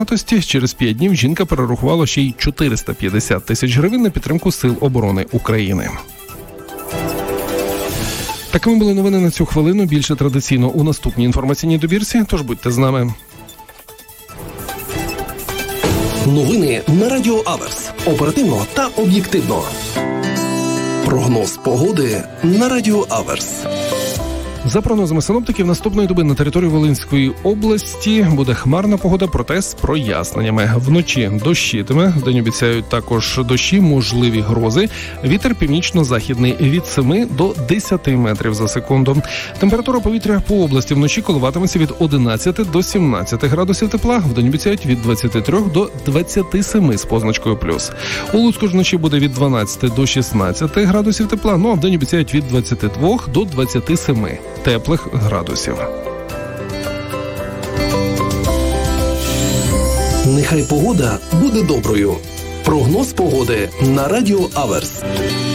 Через 5 днів жінка перерахувала ще й 450 тисяч гривень на підтримку Сил оборони України. Такими були новини на цю хвилину. Більше традиційно у наступній інформаційній добірці, тож будьте з нами. Новини на Радіо Аверс. Оперативно та об'єктивно. Прогноз погоди на Радіо Аверс. За прогнозами синоптиків, наступної доби на території Волинської області буде хмарна погода, проте з проясненнями. Вночі дощитиме, вдень обіцяють також дощі, можливі грози. Вітер північно-західний від 7 до 10 метрів за секунду. Температура повітря по області вночі коливатиметься від 11 до 17 градусів тепла. Вдень обіцяють від 23 до 27 з позначкою плюс. У Луцьку ж вночі буде від 12 до 16 градусів тепла, а вдень обіцяють від 22 до 27 теплих градусів. Нехай погода буде доброю. Прогноз погоди на Радіо Аверс.